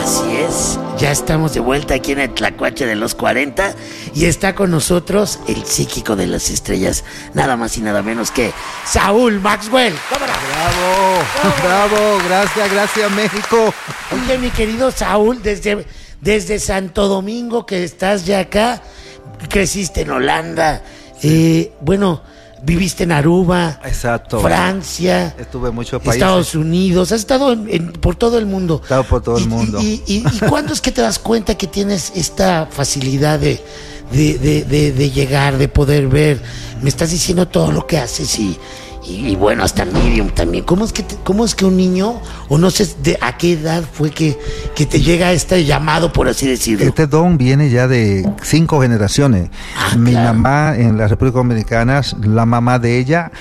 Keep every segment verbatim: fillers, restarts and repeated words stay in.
Así es, ya estamos de vuelta aquí en el Tlacuache de los cuarenta y está con nosotros el psíquico de las estrellas, nada más y nada menos que Saúl Maxwell. ¡Bravo! ¡Bravo! Gracias, gracias México. Oye, mi querido Saúl, desde, desde Santo Domingo que estás ya acá, creciste en Holanda, eh, bueno... Viviste en Aruba, exacto, Francia, estuve en muchos países, Estados Unidos, has estado en, en, por todo el mundo. He estado por todo y, el mundo. ¿Y, y, y, y cuándo es que te das cuenta que tienes esta facilidad de, de, de, de, de llegar, de poder ver? Me estás diciendo todo lo que haces y, y, y bueno, hasta Medium también. ¿Cómo es que te, cómo es que un niño, o no sé de a qué edad fue que, que te llega este llamado, por así decirlo? Este don viene ya de cinco generaciones. Ah, mi claro. mamá en la República Dominicana, la mamá de ella,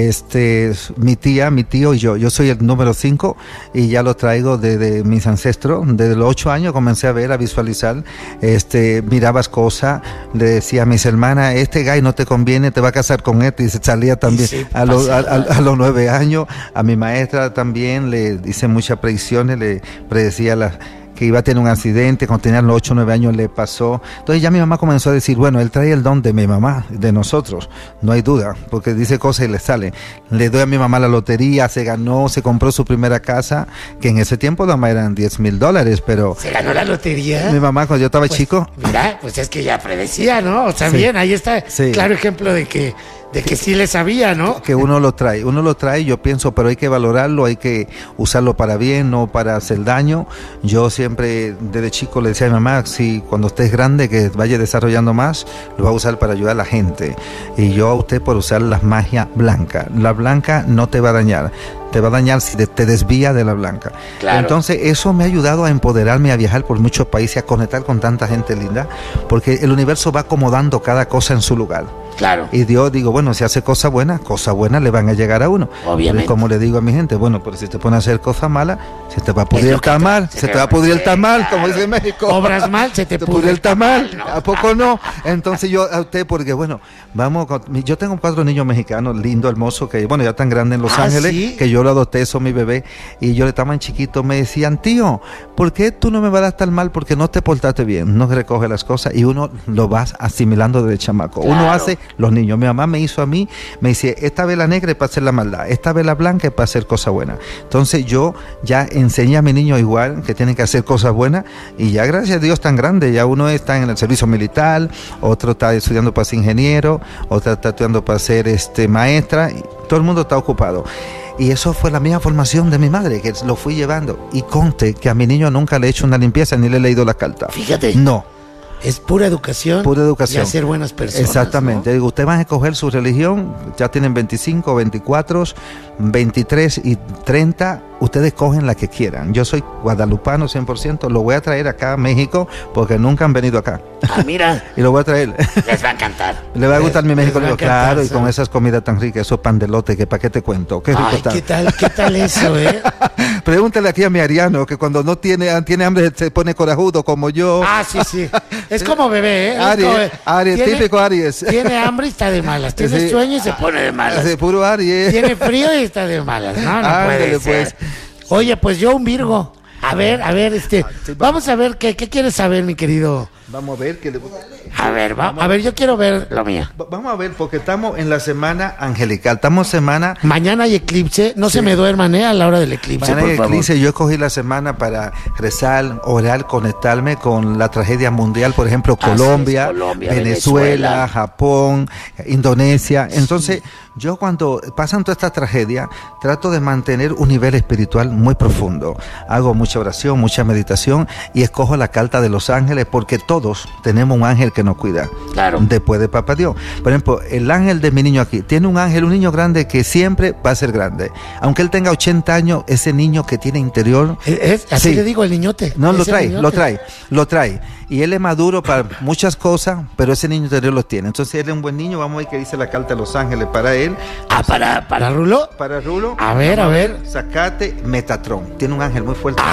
este, mi tía, mi tío y yo. Yo soy el número cinco y ya lo traigo desde mis ancestros. Desde los ocho años comencé a ver, a visualizar, este, mirabas cosas, le decía a mis hermanas, este gay no te conviene, te va a casar con este, y se salía también. Sí, a, los, a, a, a los nueve años, a mi maestra también le hice muchas predicciones, le predecía las que iba a tener un accidente, cuando tenía los ocho o nueve años le pasó. Entonces ya mi mamá comenzó a decir, bueno, él trae el don de mi mamá, de nosotros, no hay duda, porque dice cosas y le sale. Le doy a mi mamá la lotería, se ganó, se compró su primera casa, que en ese tiempo nada más eran diez mil dólares, pero... ¿Se ganó la lotería? Mi mamá cuando yo estaba pues, chico... Mira, pues es que ya predecía, ¿no? O sea, sí. bien, ahí está, sí. Claro ejemplo de que... De que sí le sabía, ¿no? Que uno lo trae, uno lo trae, yo pienso, pero hay que valorarlo, hay que usarlo para bien, no para hacer daño. Yo siempre desde chico le decía a mi mamá, si cuando estés grande, que vaya desarrollando más, lo va a usar para ayudar a la gente. Y yo a usted por usar la magia blanca. La blanca no te va a dañar, te va a dañar si te, te desvía de la blanca. Claro. Entonces eso me ha ayudado a empoderarme, a viajar por muchos países, a conectar con tanta gente linda, porque el universo va acomodando cada cosa en su lugar. Claro. Y Dios, digo, bueno, si hace cosas buenas, cosas buenas le van a llegar a uno. Obviamente. Y como le digo a mi gente, bueno, pero si te pones a hacer cosas malas, se te va a pudrir el tamal, se, se te va a pudrir el tamal, como dice México. Obras mal, se te, te pudre el tamal, ¿no? ¿A poco no? Entonces yo a usted, porque bueno, vamos, con, yo tengo cuatro niños mexicanos, lindos, hermosos, que bueno, ya tan grandes en Los ¿Ah, Ángeles, sí? que yo lo adopté, son mi bebé, y yo le estaban chiquitos, me decían, tío, ¿por qué tú no me vas a dar tan mal? Porque no te portaste bien, no recoge las cosas, y uno lo va asimilando desde chamaco. Claro. Uno hace, los niños, mi mamá me hizo a mí, me dice, esta vela negra es para hacer la maldad, esta vela blanca es para hacer cosas buenas. Entonces yo ya enseñé a mi niño igual, que tienen que hacer cosas buenas, y ya gracias a Dios tan grande, ya uno está en el servicio militar, otro está estudiando para ser ingeniero, otro está estudiando para ser este, maestra, y todo el mundo está ocupado. Y eso fue la misma formación de mi madre, que lo fui llevando. Y conste que a mi niño nunca le he hecho una limpieza ni le he leído la carta. Fíjate. No. Es pura educación. Pura educación. Y hacer buenas personas. Exactamente. ¿no? Digo, usted va a escoger su religión, ya tienen veinticinco, veinticuatro, veintitrés y treinta. Ustedes cogen la que quieran. Yo soy guadalupano cien por ciento. Lo voy a traer acá a México porque nunca han venido acá. Ah, mira. Y lo voy a traer. Les va a encantar. Le va a gustar mi México. Digo, encantar, claro, y ¿sabes? con esas comidas tan ricas, esos pandelotes, que para qué te cuento. Qué rico Ay, está. ¿qué tal, qué tal eso, eh? Pregúntale aquí a mi Ariano, que cuando no tiene, tiene hambre se pone corajudo como yo. Ah, sí, sí. Es como bebé, ¿eh? Aries, como, Aries, tiene, típico Aries. Tiene hambre y está de malas. Tiene Sí. sueño y se pone de malas. De puro Aries. Tiene frío y está de malas. No, no Ándale, puede ser. pues. Oye, pues yo un Virgo. A ver, a ver, este, vamos a ver qué, qué quieres saber, mi querido. Vamos a ver que le... A ver, va, a ver, yo quiero ver lo mío. Vamos a ver, porque estamos en la semana angelical, estamos semana... Mañana hay eclipse, no Sí. se me duerman, ¿eh? A la hora del eclipse, Mañana por hay favor. eclipse. Yo escogí la semana para rezar, orar, conectarme con la tragedia mundial, por ejemplo, Así es, Colombia, Colombia, Venezuela, Venezuela. Japón, Indonesia. Entonces, sí. Yo cuando pasan todas estas tragedias, trato de mantener un nivel espiritual muy profundo. Hago mucha oración, mucha meditación y escojo la carta de los ángeles, porque todos tenemos un ángel que nos cuida. Claro. Después de Papá Dios. Por ejemplo, el ángel de mi niño aquí, tiene un ángel, un niño grande que siempre va a ser grande. Aunque él tenga ochenta años, ese niño que tiene interior... Es, es- así Sí. le digo, el niñote. No, lo Es el trae, niñote. lo trae, lo trae. Y él es maduro para muchas cosas, pero ese niño interior lo tiene. Entonces él es un buen niño. Vamos a ver qué dice la carta de los ángeles para él. Ah, para, para Rulo. Para Rulo. A ver, vamos a ver. Sacate Metatron. Tiene un ángel muy fuerte. Ah,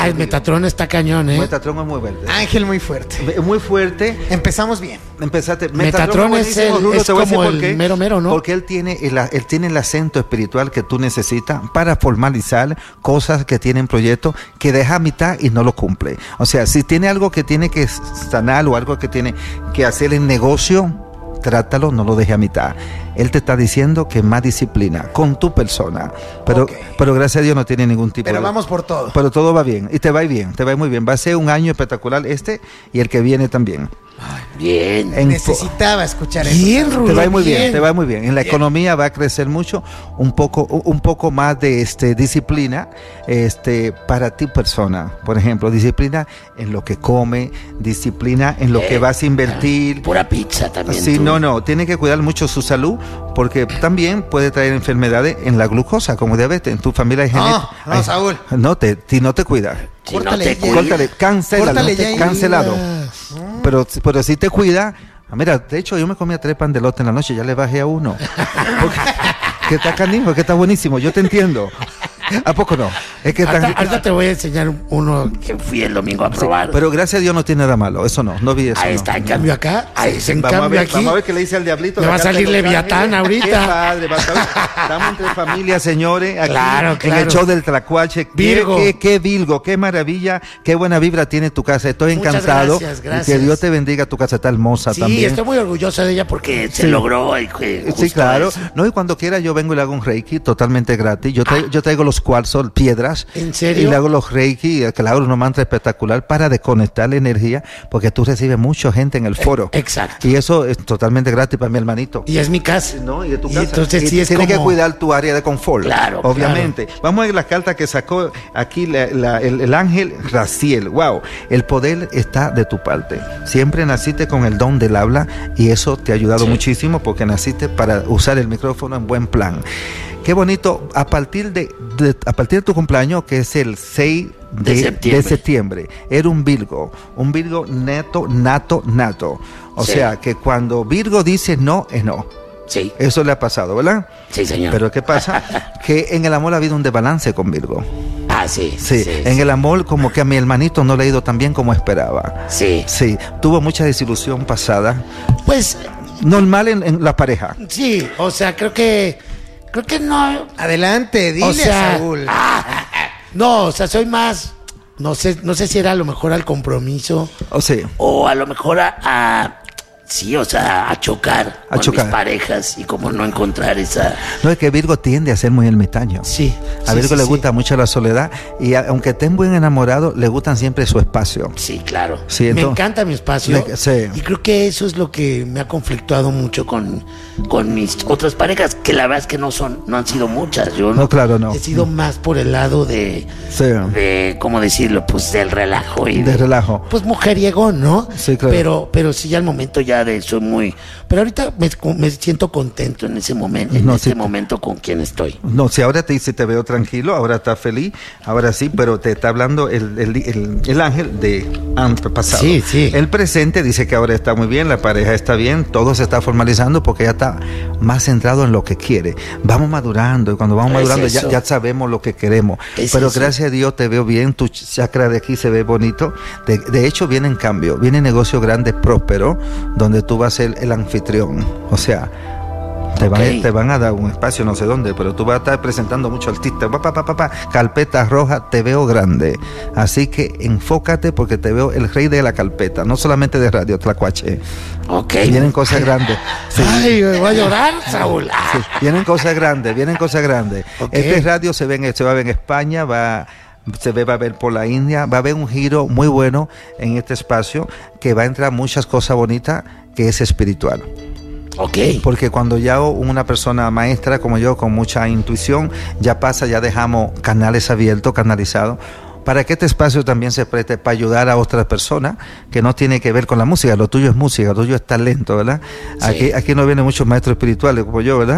el Metatron está cañón, ¿eh? Metatron es muy verde. Ángel muy fuerte. Muy fuerte. Empezamos bien. Empezaste. Metatron, Metatron es, el, Rulo, es como el qué. mero mero, ¿no? Porque él tiene, el, él tiene el acento espiritual que tú necesitas para formalizar cosas que tienen proyectos que deja a mitad y no lo cumple. O sea, si tiene algo que tiene que sanar o algo que tiene que hacer en negocio, trátalo, no lo deje a mitad. Él te está diciendo que más disciplina con tu persona, pero, okay. pero gracias a Dios no tiene ningún tipo pero de... Pero vamos por todo. Pero todo va bien, y te va bien, te va muy bien. Va a ser un año espectacular este y el que viene también. Ay, bien. En Necesitaba escuchar bien, eso. Rulo, te va muy bien. bien, te va muy bien. En la bien. economía va a crecer mucho, un poco, un poco más de este disciplina, este, para ti persona. Por ejemplo, disciplina en lo que come, disciplina en lo eh, que vas a invertir. Pura pizza también. Sí, tú. no, no. Tiene que cuidar mucho su salud, porque también puede traer enfermedades en la glucosa, como diabetes. En tu familia hay genética. No, no, Saúl. No te, ti no te cuidas. Si córtale, no te córtale, cancélalo, córtale no te, cancelado. No. Pero, pero si te cuida, mira, de hecho yo me comía tres pan de elote en la noche, ya le bajé a uno. Porque, que está canijo, que está buenísimo, yo te entiendo. ¿A poco no? Es que ahorita, tan... ahorita te voy a enseñar uno que fui el domingo a probar. Sí, pero gracias a Dios no tiene nada malo, eso no, no vi eso. Ahí no. está, en cambio acá, ahí está, en vamos cambio a ver, aquí. Vamos a ver qué le dice al diablito. Me va a salir Leviatán ahorita. Qué padre, vas a ver. Estamos entre familias, señores, aquí claro, claro. en el show del Tlacuache. Virgo. Qué, qué, qué Virgo, qué maravilla, qué buena vibra tiene tu casa. Estoy Muchas encantado. gracias, gracias. Que Dios te bendiga, tu casa está hermosa sí, también. Sí, estoy muy orgulloso de ella porque sí. se logró. Y que sí, claro. eso. No, y cuando quiera yo vengo y le hago un reiki totalmente gratis. Yo traigo, ah. yo traigo los cuarzos, piedras. ¿En serio? Y le hago los reiki, que le hago una mantra espectacular para desconectar la energía, porque tú recibes mucha gente en el foro. Exacto. Y eso es totalmente gratis para mi hermanito. Y es mi casa. No, y es tu y casa. Entonces y sí es tienes como... que cuidar tu área de confort. Claro, obviamente. Claro. Vamos a ver las cartas que sacó aquí la, la, el, el ángel Raziel. Wow, el poder está de tu parte. Siempre naciste con el don del habla y eso te ha ayudado sí. muchísimo porque naciste para usar el micrófono en buen plan. Qué bonito, a partir de, de a partir de tu cumpleaños, que es el seis de, de, septiembre. de septiembre, era un Virgo, un Virgo neto, nato, nato. O sí. sea, que cuando Virgo dice no, es no. Sí. Eso le ha pasado, ¿verdad? Sí, señor. Pero ¿qué pasa? Que en el amor ha habido un desbalance con Virgo. Ah, sí. Sí, sí en sí. el amor como que a mi hermanito no le ha ido tan bien como esperaba. Sí. Sí, tuvo mucha desilusión pasada. Pues... Normal en, en la pareja. Sí, o sea, creo que... Creo que no... Adelante, dile o sea, a Saúl. Ah, no, o sea, soy más... No sé, no sé si era a lo mejor al compromiso. O sí. O a lo mejor a... a sí, o sea, a chocar a con chocar. mis parejas y como no encontrar esa... No, es que Virgo tiende a ser muy ermitaño. Sí. A sí, Virgo sí, le sí. gusta mucho la soledad y a, aunque estén buen enamorado, le gustan siempre su espacio. Sí, claro. Sí, entonces, me encanta mi espacio. Le, sí. Y creo que eso es lo que me ha conflictuado mucho con, con mis otras parejas, que la verdad es que no son, no han sido muchas. Yo no, claro, no. He sido no. más por el lado de, sí. de, ¿cómo decirlo? Pues del relajo y de, de relajo. Pues mujeriego, ¿no? Sí, claro. Pero, pero sí, ya al momento ya de soy muy... Pero ahorita me, me siento contento en ese momento, en no, este sí. momento con quien estoy. No, si ahora te dice te veo tranquilo, ahora estás feliz, ahora sí, pero te está hablando el, el, el, el ángel de antepasado. Sí, sí. El presente dice que ahora está muy bien, la pareja está bien, todo se está formalizando porque ya está más centrado en lo que quiere. Vamos madurando y cuando vamos Es madurando ya, eso. ya sabemos lo que queremos. Es pero eso. gracias a Dios te veo bien, tu chakra de aquí se ve bonito. De, de hecho vienen cambios, vienen negocios grandes, prósperos, donde tú vas a ser el anfitrión. O sea, te, okay. van, te van a dar un espacio no sé dónde, pero tú vas a estar presentando mucho artistas, pa, pa, pa, pa, pa, carpeta roja, te veo grande. Así que enfócate porque te veo el rey de la carpeta, no solamente de Radio Tlacuache. Ok. Vienen cosas grandes. Sí. Ay, me voy a llorar, Saúl. Sí, vienen cosas grandes, vienen cosas grandes. Okay. Este radio se, ve en, se va a ver en España, va... se ve, va a ver por la India, va a haber un giro muy bueno en este espacio, que va a entrar muchas cosas bonitas, que es espiritual. Okay. Porque cuando ya una persona maestra como yo, con mucha intuición, ya pasa, ya dejamos canales abiertos, canalizados, para que este espacio también se preste para ayudar a otras personas, que no tiene que ver con la música. Lo tuyo es música, lo tuyo es talento, ¿verdad? Sí. Aquí, aquí no vienen muchos maestros espirituales como yo, ¿verdad?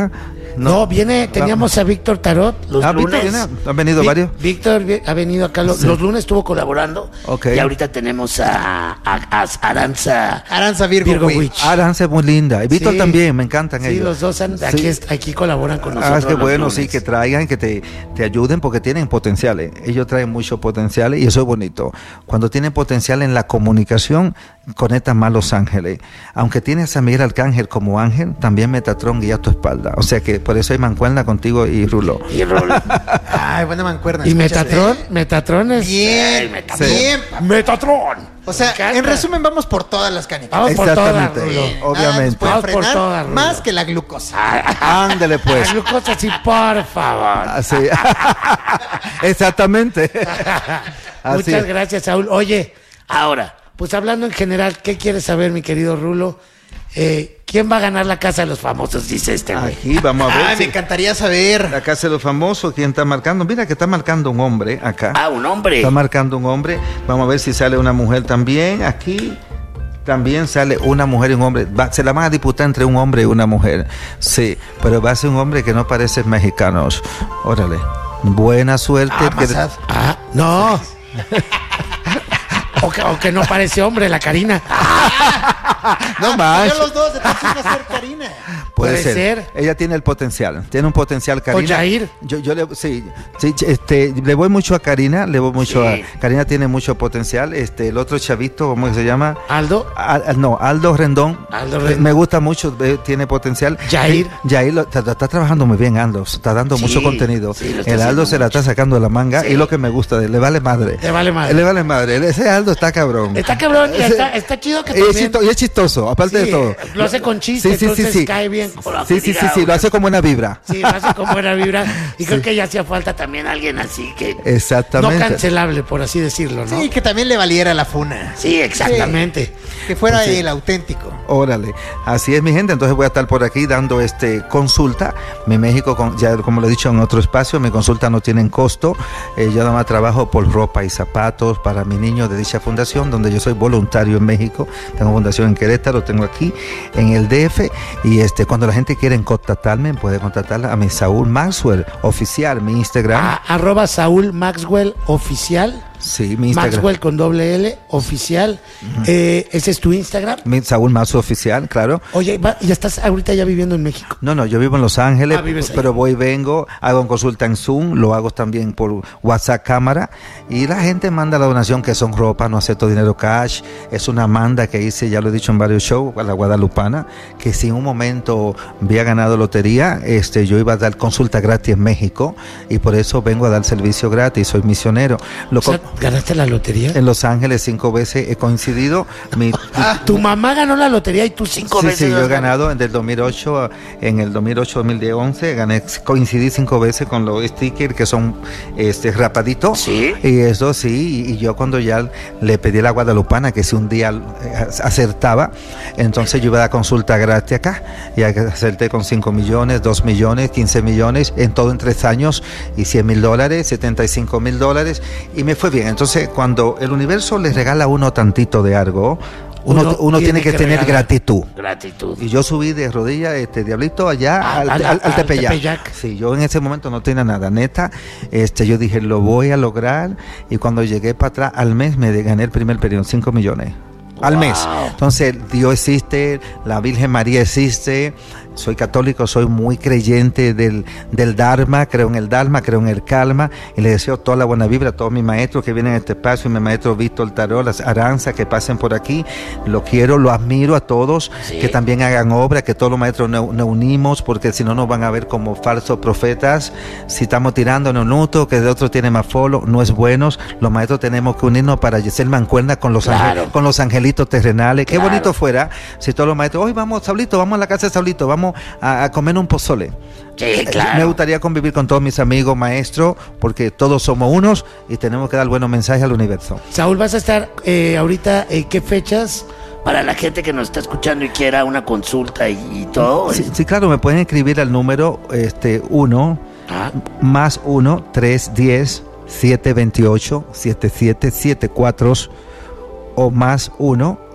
No, viene, teníamos a Víctor Tarot los Ah, Víctor lunes. viene, han venido Vi- varios. Víctor vi- ha venido acá, los, Sí. los lunes estuvo colaborando. Ok. Y ahorita tenemos a, a, a Aranza, Aranza Virgo, Virgo Witch. Witch. Aranza es muy linda. Y Víctor Sí. también, me encantan Sí, ellos. los dos han- Sí. aquí, est- aquí colaboran con nosotros. Ah, es que los bueno, lunes. sí, que traigan, que te, te ayuden porque tienen potenciales. Ellos traen mucho potencial y eso es bonito. Cuando tienen potencial en la comunicación, conectan más Los Ángeles. Aunque tienes a Miguel Arcángel como ángel, también Metatron guía tu espalda. O sea que por eso hay mancuerna contigo y Rulo. Y Rulo. Ay, buena mancuerna. Y ¿escuchas, Metatron, eh? Metatron es. Bien, Ay, Metatron. bien. Metatron. O sea, Me encanta. en resumen, vamos por todas las canicas. Vamos por Exactamente. todas, Rulo. Bien, obviamente. nada nos puede Vamos por frenar todas, Rulo. más que la glucosa. Ándele pues. La glucosa, sí, por favor. Así. Exactamente. Así Muchas es. gracias, Saúl. Oye, ahora, pues hablando en general, ¿qué quieres saber, mi querido Rulo? Eh, ¿Quién va a ganar la casa de los famosos? Dice este güey. Aquí vamos a ver. Ay, si- me encantaría saber. La casa de los famosos, ¿quién está marcando? Mira que está marcando un hombre acá. Ah, un hombre. Está marcando un hombre. Vamos a ver si sale una mujer también. Aquí también sale una mujer y un hombre. Va- se la van a disputar entre un hombre y una mujer. Sí, pero va a ser un hombre que no parece mexicanos. Órale. Buena suerte. Ah, que- Mazad. Ah, no. o, que, o que no parece hombre, la Karina. no Yo manches. los dos, entonces va a ser Karina. Puede, Puede ser. ser. Ella tiene el potencial. Tiene un potencial, Karina. Jair. Yo, yo le, sí, sí, este, le voy mucho a Karina. Le voy mucho Sí. a. Karina tiene mucho potencial. Este, el otro chavito, ¿cómo se llama? Aldo. Al- al- no, Aldo Rendón. Aldo Eh, Rendón. Me gusta mucho, eh, tiene potencial. Jair. Eh, Jair lo- está, está trabajando muy bien, Aldo. Está dando Sí, mucho contenido. sí, lo está el Aldo haciendo se la mucho. está sacando de la manga Sí. y lo que me gusta de él, le vale madre. Le vale madre. Le vale madre. Ese Aldo está cabrón. Está cabrón y Ese- está, está chido que y es, también... chisto- y es chistoso, aparte Sí, de todo. lo hace con chiste, entonces cae bien con lo Sí, que sí, sí, diga sí, lo uno. hace como una vibra. Sí, lo hace con buena vibra. Y creo que ya hacía falta también alguien así que... Exactamente. No cancelable, por así decirlo, ¿no? Sí, que también le valiera la funa. Sí, exactamente. Sí, que fuera Pues sí. el auténtico. Órale, así es mi gente, entonces voy a estar por aquí dando este consulta. Mi México, con- ya como lo he dicho en otro espacio, mi consulta no tienen costo. Eh, yo nada más trabajo por ropa y zapatos para mi niño de dicha fundación, donde yo soy voluntario en México. Tengo fundación en Querétaro, tengo aquí en el D F. Y este cuando la gente quiere contactarme, puede contactar a mi Saúl Maxwell oficial, mi Instagram. A- arroba Saúl Maxwell oficial. Sí, mi Instagram. Maxwell con doble L, oficial. Eh, ese es tu Instagram. Mi Saúl Maxwell oficial, claro. Oye, va- ya estás ahorita ya viviendo en México. No, no, yo vivo en Los Ángeles, Ah, vives ahí. pero voy, vengo, hago consulta en Zoom, lo hago también por WhatsApp cámara y la gente manda la donación que son ropa, no acepto dinero cash, es una manda que hice, ya lo he dicho en varios shows, a la guadalupana, que si en un momento había ganado lotería, este, yo iba a dar consulta gratis en México y por eso vengo a dar servicio gratis, soy misionero. Lo O sea, co- ¿ganaste la lotería? en Los Ángeles cinco veces he coincidido, mi, Tu mamá ganó la lotería y tú cinco sí, veces. sí, yo has he ganado en el dos mil ocho, en el dos mil ocho dos mil once, gané, coincidí cinco veces con los stickers que son este rapaditos. Sí. Y eso sí, y, y yo cuando ya le pedí a la guadalupana que si un día eh, acertaba, entonces yo iba a dar consulta gratis acá, y acerté con cinco millones, dos millones, quince millones, en todo en tres años, y cien mil dólares, setenta y cinco mil dólares, y me fue bien. Entonces cuando el universo le regala a uno tantito de algo, uno, Uno uno tiene, tiene que, que tener regalar. gratitud. Gratitud. Y yo subí de rodillas, este diablito, allá Ah, al, al- al- al al Tepeyac. Tepeyac. Sí, yo en ese momento no tenía nada, neta. Este, yo dije, lo voy a lograr. Y cuando llegué para atrás, al mes me de- gané el primer periodo, cinco millones. Al Wow. mes. Entonces, Dios existe, la Virgen María existe. Soy católico, soy muy creyente del, del Dharma, creo en el Dharma, creo en el Calma, y le deseo toda la buena vibra a todos mis maestros que vienen a este espacio, mi maestro Víctor Tarot, las Aranza, que pasen por aquí. Lo quiero, lo admiro a todos, Sí. que también hagan obra, que todos los maestros nos, nos unimos, porque si no nos van a ver como falsos profetas. Si estamos tirando en un nuto, que de otro tiene más follow, no es bueno. Los maestros tenemos que unirnos para ser mancuerna con los, Claro. ángel- con los angelitos terrenales. Qué Claro. bonito fuera si todos los maestros, hoy vamos, Saulito, vamos a la casa de Saulito, vamos a, a comer un pozole. Sí, Eh, claro. Me gustaría convivir con todos mis amigos maestros, porque todos somos unos y tenemos que dar buenos mensajes al universo. Saúl, vas a estar eh, ahorita, eh, ¿qué fechas? Para la gente que nos está escuchando y quiera una consulta y, y todo. Sí, sí, claro, me pueden escribir al número este uno Ah, más uno tres diez siete veintiocho siete siete siete cuatro o más uno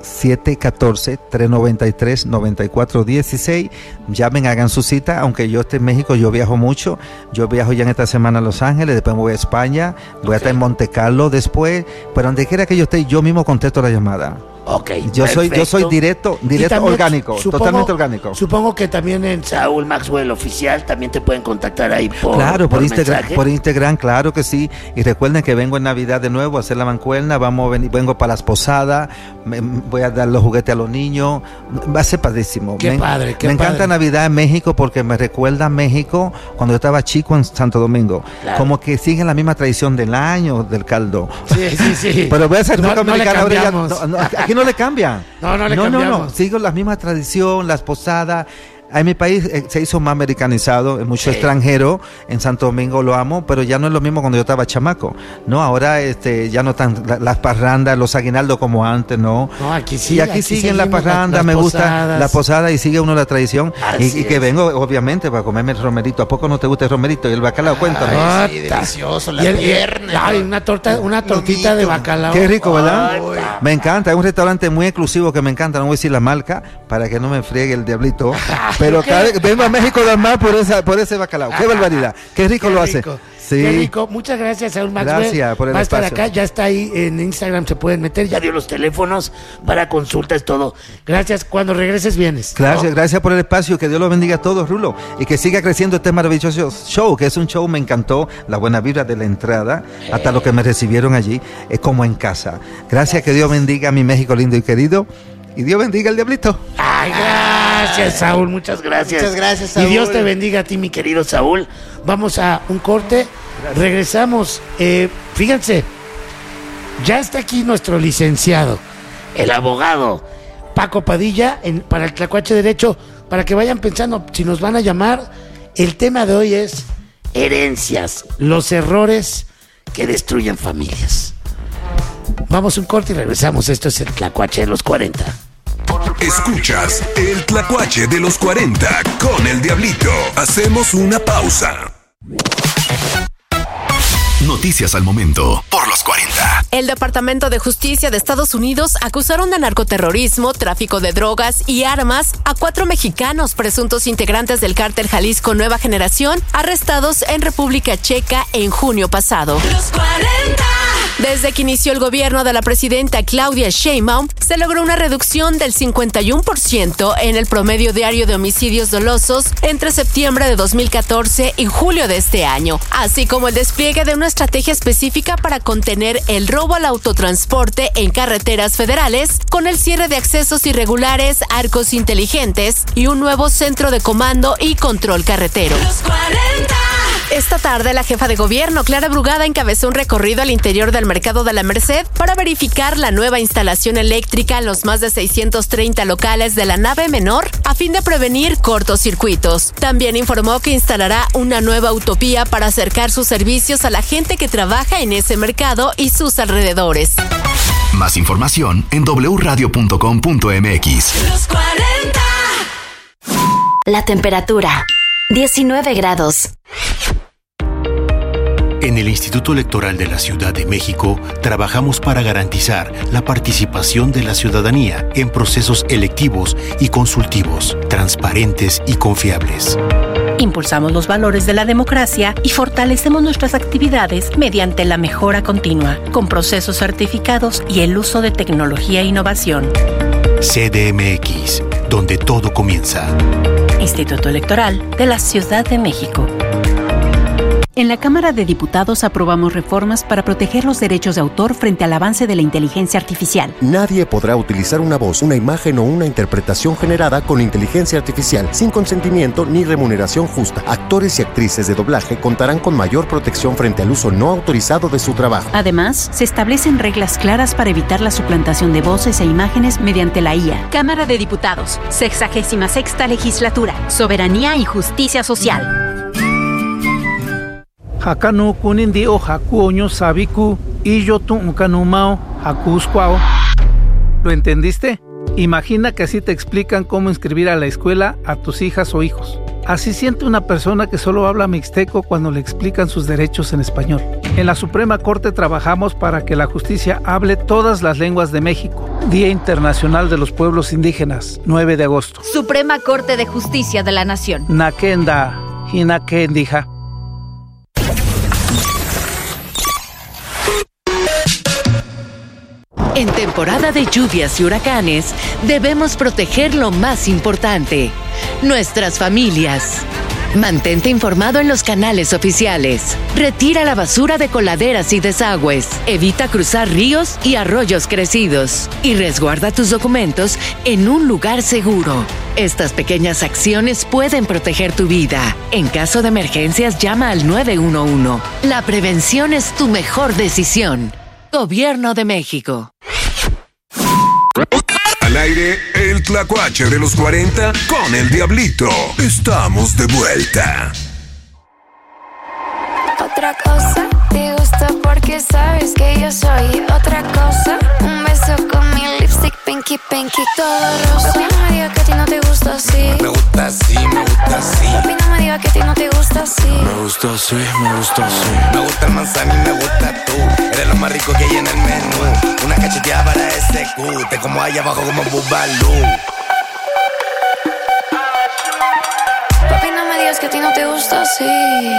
siete uno cuatro, tres nueve tres, nueve cuatro uno seis. Llamen, hagan su cita. Aunque yo esté en México, yo viajo mucho. Yo viajo ya en esta semana a Los Ángeles, después me voy a España, voy a estar en Monte Carlo después. Pero donde quiera que yo esté, yo mismo contesto la llamada. Ok, yo soy yo soy directo, directo también, orgánico, supongo, totalmente orgánico. Supongo que también en Saúl Maxwell Oficial también te pueden contactar ahí por Claro, por, por Instagram, mensaje. por Instagram, claro que sí. Y recuerden que vengo en Navidad de nuevo a hacer la mancuerna, vamos a venir, vengo para las posadas, me, voy a dar los juguetes a los niños, va a ser padrísimo. Qué me, padre, qué Me padre. encanta Navidad en México porque me recuerda a México cuando yo estaba chico en Santo Domingo. Claro. Como que siguen la misma tradición del año del caldo. Sí, sí, sí. Pero voy a ser no, no le americana, ahora ya- cambiamos. no, no, aquí no le cambian. No, no le no, cambiamos. No, no, sigo la misma tradición, las posadas. En mi país eh, se hizo más americanizado, mucho Sí. extranjero. En Santo Domingo lo amo, pero ya no es lo mismo cuando yo estaba chamaco. No, ahora este, ya no están la- las parrandas, los aguinaldos como antes, ¿no? No, aquí sí. y aquí, siguen la seguimos parranda, las me gusta posadas. la posada y sigue uno la tradición. Y, Así y que es. vengo, obviamente, para comerme el romerito. ¿A poco no te gusta el romerito? Y el bacalao, cuéntame. Ay, sí, ta. delicioso, la Y el- y el- pierna, ay, ¿no? una torta, una Lomito. tortita de bacalao. Qué rico, ¿verdad? Ay, ta. Me encanta, es un restaurante muy exclusivo que me encanta, no voy a decir la marca para que no me friegue el diablito, pero cada vez vengo a México del Mar por esa, por ese bacalao. Qué barbaridad, qué rico Qué lo hace. rico, Sí. Qué rico. Muchas gracias, Saúl Maxwell. Gracias por el Va a estar espacio. acá, ya está ahí en Instagram, se pueden meter, ya dio los teléfonos para consultas, todo. Gracias, cuando regreses vienes. Gracias, ¿no? gracias por el espacio, que Dios los bendiga a todos, Rulo, y que siga creciendo este maravilloso show, que es un show, me encantó, la buena vibra de la entrada, hasta lo que me recibieron allí, es como en casa. Gracias, que Dios bendiga a mi México lindo y querido, y Dios bendiga al diablito. Ay, gracias, Saúl, muchas gracias. Muchas gracias, Y Saúl. Dios te bendiga a ti, mi querido Saúl. Vamos a un corte, regresamos. Eh, fíjense, ya está aquí nuestro licenciado, el abogado Paco Padilla, en, para el Tlacuache Derecho, para que vayan pensando si nos van a llamar. El tema de hoy es herencias, los errores que destruyen familias. Vamos a un corte y regresamos. Esto es el Tlacuache de los cuarenta. Escuchas el Tlacuache de los cuarenta con el Diablito. Hacemos una pausa. Noticias al momento por los cuarenta. El Departamento de Justicia de Estados Unidos acusaron de narcoterrorismo, tráfico de drogas y armas a cuatro mexicanos presuntos integrantes del cártel Jalisco Nueva Generación, arrestados en República Checa en junio pasado. Los cuarenta. Desde que inició el gobierno de la presidenta Claudia Sheinbaum, se logró una reducción del cincuenta y uno por ciento en el promedio diario de homicidios dolosos entre septiembre de dos mil catorce y julio de este año, así como el despliegue de una estrategia específica para contener el robo al autotransporte en carreteras federales, con el cierre de accesos irregulares, arcos inteligentes y un nuevo centro de comando y control carretero. Los cuarenta. Esta tarde, la jefa de gobierno, Clara Brugada, encabezó un recorrido al interior del mercado de la Merced para verificar la nueva instalación eléctrica en los más de seiscientos treinta locales de la nave menor a fin de prevenir cortocircuitos. También informó que instalará una nueva utopía para acercar sus servicios a la gente que trabaja en ese mercado y sus alrededores. Más información en doble u radio punto com punto m x. Los cuarenta. La temperatura, diecinueve grados. En el Instituto Electoral de la Ciudad de México trabajamos para garantizar la participación de la ciudadanía en procesos electivos y consultivos, transparentes y confiables. Impulsamos los valores de la democracia y fortalecemos nuestras actividades mediante la mejora continua, con procesos certificados y el uso de tecnología e innovación. C D M X, donde todo comienza. Instituto Electoral de la Ciudad de México. En la Cámara de Diputados aprobamos reformas para proteger los derechos de autor frente al avance de la inteligencia artificial. Nadie podrá utilizar una voz, una imagen o una interpretación generada con inteligencia artificial sin consentimiento ni remuneración justa. Actores y actrices de doblaje contarán con mayor protección frente al uso no autorizado de su trabajo. Además, se establecen reglas claras para evitar la suplantación de voces e imágenes mediante la I A. Cámara de Diputados, sexagésima sexta legislatura, soberanía y justicia social. Hakanu kunindi o hakuoño sabiku y yo tu unkanumao hakuskwao. ¿Lo entendiste? Imagina que así te explican cómo inscribir a la escuela a tus hijas o hijos. Así siente una persona que solo habla mixteco cuando le explican sus derechos en español. En la Suprema Corte trabajamos para que la justicia hable todas las lenguas de México. Día Internacional de los Pueblos Indígenas, nueve de agosto. Suprema Corte de Justicia de la Nación. Nakenda, Hinakendija. En temporada de lluvias y huracanes, debemos proteger lo más importante, nuestras familias. Mantente informado en los canales oficiales. Retira la basura de coladeras y desagües. Evita cruzar ríos y arroyos crecidos. Y resguarda tus documentos en un lugar seguro. Estas pequeñas acciones pueden proteger tu vida. En caso de emergencias, llama al nueve uno uno. La prevención es tu mejor decisión. Gobierno de México. Al aire, el tlacuache de los cuarenta con el Diablito. Estamos de vuelta. Otra cosa, te gusta porque sabes que yo soy otra cosa. Un beso con mi lipstick, pinky, pinky, todo rosa. Papi, no me digas que a ti no te gusta así. Me gusta así, me gusta así. Papi, no me digas que a ti no te gusta así. Me gusta así, me gusta así. Me gusta el manzana y me gusta tú. Eres lo más rico que hay en el menú. Una cacheteada para ese cu. Te como allá abajo como Bubalú. Papi, no me digas que a ti no te gusta así.